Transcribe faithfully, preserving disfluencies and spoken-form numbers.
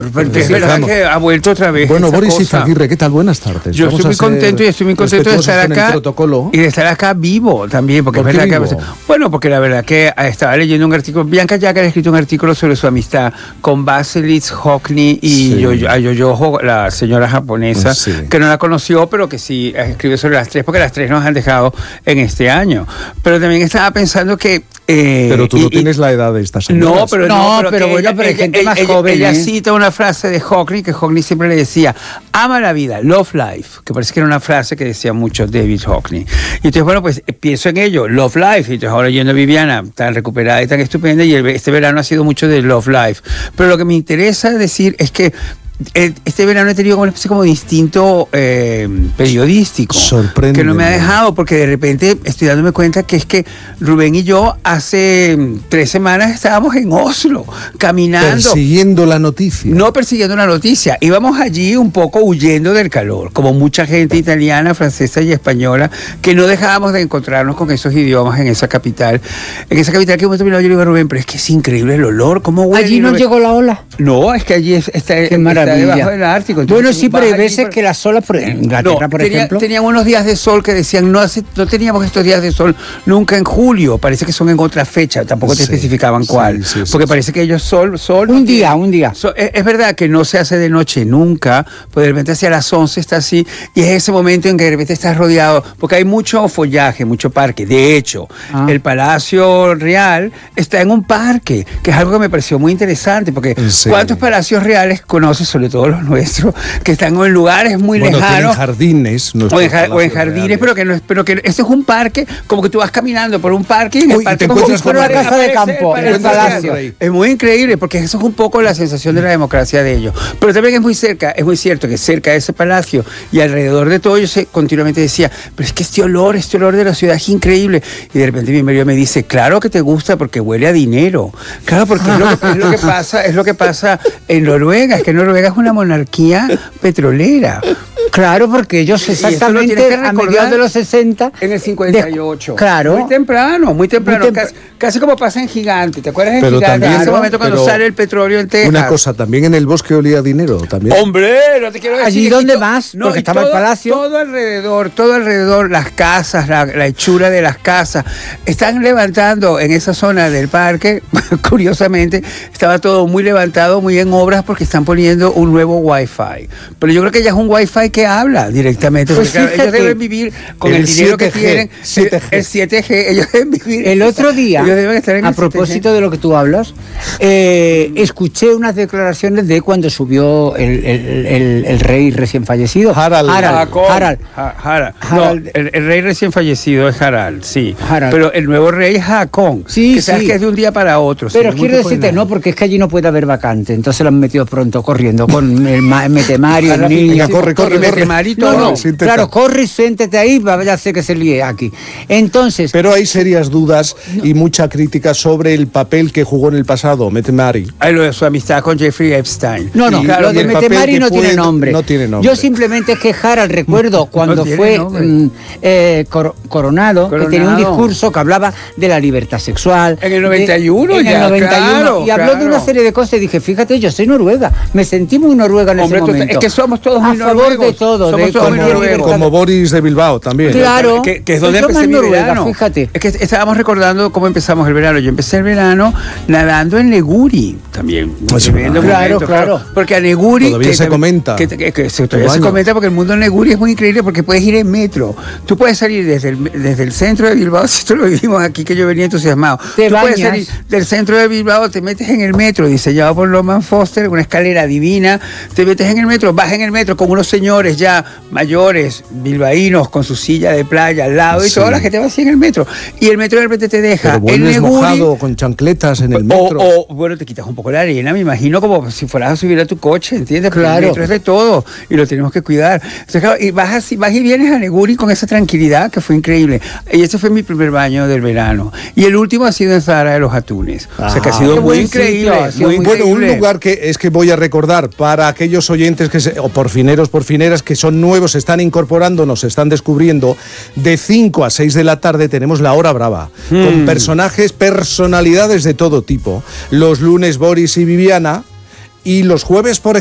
Porque es verdad que ha vuelto otra vez. Bueno, Boris cosa. Izaguirre, ¿qué tal? Buenas tardes. Yo estoy muy contento y estoy muy contento de estar acá y de estar acá vivo también, porque ¿Por es verdad vivo? que bueno, porque la verdad que estaba leyendo un artículo, Bianca Jagger ha escrito un artículo sobre su amistad con Baselis Hockney y Sí. Yo- a Yoyoho, la señora japonesa, Sí. que no la conoció, pero que sí escribe sobre las tres, porque las tres nos han dejado en este año. Pero también estaba pensando que eh, Pero tú no y- y- tienes la edad de esta señora. no, pero No, no, pero, pero que bueno, ella, pero hay ella- gente ella- más ella- joven, ella ¿eh? cita una frase de Hockney, que Hockney siempre le decía, ama la vida, love life, que parece que era una frase que decía mucho David Hockney. Y entonces, bueno, pues eh, pienso en ello, love life, y entonces ahora yendo a Viviana, tan recuperada y tan estupenda, y el- este verano ha sido mucho de love life. Pero lo que me interesa decir es que eh, este verano he tenido como una especie como de instinto eh, periodístico. Sorpréndeme. Que no me ha dejado, porque de repente estoy dándome cuenta que es que Rubén y yo hace mm, tres semanas estábamos en Oslo, caminando. Persiguiendo la noticia. No persiguiendo una noticia, íbamos allí un poco huyendo del calor, como mucha gente italiana, francesa y española, que no dejábamos de encontrarnos con esos idiomas en esa capital. En esa capital que hemos terminado, yo le digo a Rubén, pero es que es increíble el olor, ¿cómo huele? Allí Y no Rubén, llegó la ola. No, es que allí es- está, Qué está maravilla. debajo del Ártico. Entonces, Bueno, tú sí, pero hay vas allí veces por- que las olas, por en Inglaterra, no, por tenía- ejemplo. tenían unos días de sol que decían, no, hace, no teníamos estos días de sol nunca en julio, parece que son en otra fecha, tampoco te Sí, especificaban sí, cuál, sí, sí, porque sí. parece que ellos sol, sol... no Un día, tienen. un día. So- es, es verdad que no se hace de noche nunca, pues de repente hacia las once está así, y es ese momento en que de repente estás rodeado, porque hay mucho follaje, mucho parque. De hecho, Ah. el Palacio Real está en un parque, que es algo que me pareció muy interesante, porque ¿En serio? ¿cuántos palacios reales conoces, sobre todo los nuestros, que están en lugares muy Bueno, tienen lejanos? jardines. O en, nuestros ja- o en palacios jardines, reales. pero que no es, pero que esto es un parque, como que tú vas caminando por un parque y en Uy, el y parque te como encuentras si con fuera una a casa de aparecer campo, el en el palacio. palacio. Es muy increíble, porque eso es un poco la sensación de la democracia de ellos. Pero también es muy cerca, es muy cierto que cerca de ese palacio y alrededor de todo, yo sé, continuamente decía, pero es que este olor, este olor de la ciudad es increíble. Y de repente mi marido me dice, claro que te gusta porque huele a dinero. Claro, porque es lo que, es lo que pasa, es lo que pasa en Noruega, es que Noruega es una monarquía petrolera. Claro, porque ellos Y esto lo exactamente tienes que a recordar mediados de los sesenta. En el cincuenta y ocho. de- claro. Muy temprano, muy temprano. Muy tempra- casi, casi como pasa en Gigante. ¿Te acuerdas en Pero Gigante? también- en ese momento cuando pero sale el petróleo en Texas. Una cosa, también en el bosque olía a dinero. También. Hombre, no te quiero decir. ¿Allí y dónde to- más? Porque y estaba el todo- palacio. Todo alrededor, todo alrededor, las casas, la, la hechura de las casas. Están levantando en esa zona del parque, curiosamente, estaba todo muy levantado, muy en obras, porque están poniendo un nuevo Wi-Fi. Pero yo creo que ya es un Wi-Fi que habla directamente. Pues porque, claro, ellos fíjate, deben vivir con el, el dinero que siete G, tienen. siete G. El siete G, ellos deben vivir. El otro día, Ellos deben estar en a el siete G. propósito de lo que tú hablas, eh, escuché unas declaraciones de cuando subió el, el- el- el rey recién fallecido. Harald. Harald. Jacob. Harald. Ja- Harald. Harald. No, el, el rey recién fallecido es Harald, sí. Harald. Pero el nuevo rey es Haakon. Sí, que sabes sí. que es de un día para otro. Pero sí, quiero muy poco decirte, de no, nada. porque es que allí no puede haber vacante. Entonces lo han metido pronto corriendo con el ma- Metemario, el niño. Venga, corre, corre, Y corre. Metemari y No, todo. no, Sí, intenta. claro, corre y siéntate ahí, vaya a ser que se líe aquí. Entonces, Pero hay serias dudas y mucha crítica sobre el papel que jugó en el pasado, Metemari. Hay lo de su amistad con Jeffrey Epstein. no, no, Y lo de el papel Metemari que no tiene puede- nombre. no tiene nombre. Yo simplemente es que Harald, recuerdo cuando tiene fue nombre. mm, eh, cor- coronado, que tenía un Coronado. discurso que hablaba de la libertad sexual. En el de- noventa y uno en el ya, noventa y uno, claro, y habló de una claro. serie de cosas y dije, fíjate, yo soy noruega. Me sentí muy noruega en Hombre, ese tú- momento. es que somos todos a muy favor noruegos. de todo. Somos de todos muy cualquier noruegos. libertad. Como Boris de Bilbao también. Claro. Que, que es donde Pues yo empecé más mi noruega, verano. fíjate. Es que estábamos recordando cómo empezamos el verano. Yo empecé el verano nadando en Neguri también. Pues, Tremendo claro, momento, claro. Porque a Neguri... Todavía que se también- comenta. Que, que- que se, Tu todavía se baño. comenta porque el mundo de Neguri es muy increíble porque puedes ir en metro. Tú puedes salir desde el, desde el centro de Bilbao, si esto lo vivimos aquí, que yo venía entusiasmado. Te Tú puedes bañas. salir del centro de Bilbao, te metes en el metro, diseñado por Loman Foster, una escalera divina, te metes en el metro, vas en el metro con unos señores ya mayores, bilbaínos, con su silla de playa al lado y Sí. toda la gente va así en el metro. Y el metro de repente te deja Pero en vuelves Neguri. mojado con chancletas en el O, metro. o, bueno, te quitas un poco la arena, me imagino, como si fueras a subir a tu coche, ¿entiendes? Porque Claro. el metro es de todo y lo tenemos que cuidar. Entonces, claro, y vas, así, vas y vienes a Neguri con esa tranquilidad que fue increíble. Y ese fue mi primer baño del verano. Y el último ha sido en Zahara de los Atunes. o sea, que ha Ah, sido qué muy buen increíble. sitio, ha sido muy muy Bueno, un increíble. lugar que es que voy a recordar para aquellos oyentes que se- o porfineros, porfineras que son nuevos, se están incorporando, nos están descubriendo, de cinco a seis de la tarde tenemos la hora brava, Hmm. con personajes, personalidades de todo tipo. Los lunes Boris y Viviana, Y los jueves, por